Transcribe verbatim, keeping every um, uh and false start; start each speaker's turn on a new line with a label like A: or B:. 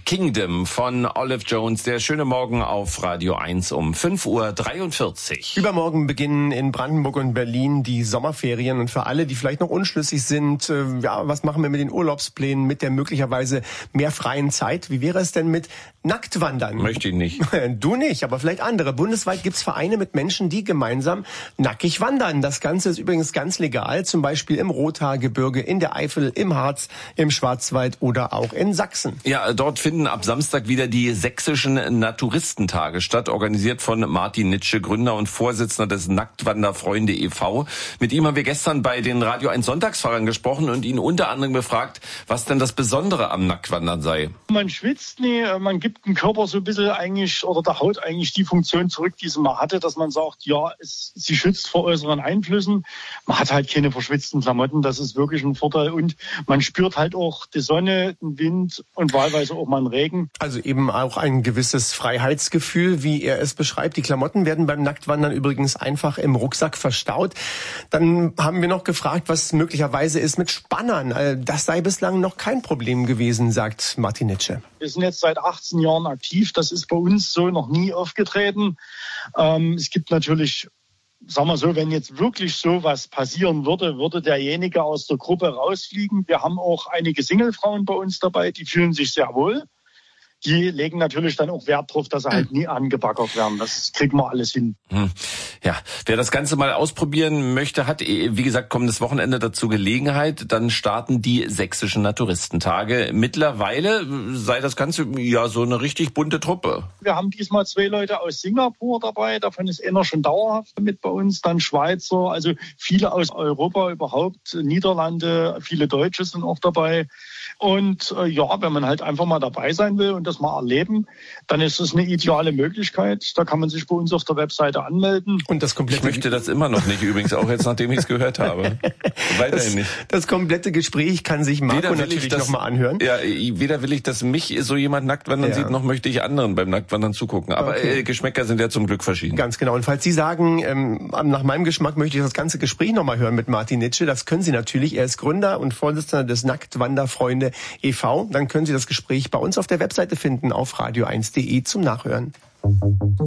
A: Kingdom von Olive Jones. Der schöne Morgen auf Radio eins um fünf Uhr dreiundvierzig.
B: Übermorgen beginnen in Brandenburg und Berlin die Sommerferien. Und für alle, die vielleicht noch unschlüssig sind, äh, ja, was machen wir mit den Urlaubsplänen, mit der möglicherweise mehr freien Zeit? Wie wäre es denn mit Nacktwandern?
A: Möchte ich nicht.
B: Du nicht, aber vielleicht andere. Bundesweit gibt's Vereine mit Menschen, die gemeinsam nackig wandern. Das Ganze ist übrigens ganz legal, zum Beispiel im Rothaargebirge, in der Eifel, im Harz, im Schwarzwald oder auch in Sachsen.
A: Ja, dort finden ab Samstag wieder die sächsischen Naturistentage statt, organisiert von Martin Nitsche, Gründer und Vorsitzender des Nacktwanderfreunde e V Mit ihm haben wir gestern bei den Radio eins Sonntagsfahrern gesprochen und ihn unter anderem befragt, was denn das Besondere am Nacktwandern sei.
C: Man schwitzt nie, man gibt dem Körper so ein bisschen eigentlich, oder der Haut eigentlich die Funktion zurück, die sie mal hatte, dass man sagt, ja, es, sie schützt vor äußeren Einflüssen. Man hat halt keine verschwitzten Klamotten, das ist wirklich ein Vorteil. Und man spürt halt auch die Sonne, den Wind und wahlweise auch mal einen Regen.
B: Also eben auch ein gewisses Freiheitsgefühl, wie er es beschreibt. Die Klamotten werden beim Nacktwandern übrigens einfach im Rucksack verstaut. Dann haben wir noch gefragt, was möglicherweise ist mit Spannern. Das sei bislang noch kein Problem gewesen, sagt Martin Nitsche.
C: Wir sind jetzt seit achtzehn Jahren aktiv. Das ist bei uns so noch nie aufgetreten. Ähm, es gibt natürlich, sagen wir so, wenn jetzt wirklich so was passieren würde, würde derjenige aus der Gruppe rausfliegen. Wir haben auch einige Singlefrauen bei uns dabei, die fühlen sich sehr wohl. Die legen natürlich dann auch Wert drauf, dass sie halt nie angebaggert werden. Das kriegen wir alles hin.
A: Hm. Ja, wer das Ganze mal ausprobieren möchte, hat, wie gesagt, kommendes Wochenende dazu Gelegenheit. Dann starten die sächsischen Naturistentage. Mittlerweile sei das Ganze ja so eine richtig bunte Truppe.
C: Wir haben diesmal zwei Leute aus Singapur dabei. Davon ist einer schon dauerhaft mit bei uns. Dann Schweizer, also viele aus Europa überhaupt. Niederlande, viele Deutsche sind auch dabei. Und äh, ja, wenn man halt einfach mal dabei sein will und das mal erleben, dann ist es eine ideale Möglichkeit. Da kann man sich bei uns auf der Webseite anmelden.
B: Und das komplette
A: ich möchte das immer noch nicht, übrigens auch jetzt, nachdem ich es gehört habe. Weiterhin
B: das,
A: nicht.
B: Das komplette Gespräch kann sich Marco natürlich nochmal anhören.
A: Ja, weder will ich, dass mich so jemand nackt wandern ja. sieht, noch möchte ich anderen beim Nacktwandern zugucken. Aber okay. äh, Geschmäcker sind ja zum Glück verschieden.
B: Ganz genau. Und falls Sie sagen, ähm, nach meinem Geschmack möchte ich das ganze Gespräch nochmal hören mit Martin Nitsche, das können Sie natürlich. Er ist Gründer und Vorsitzender des Nacktwanderfreunde e V Dann können Sie das Gespräch bei uns auf der Webseite finden auf radio eins punkt de zum Nachhören.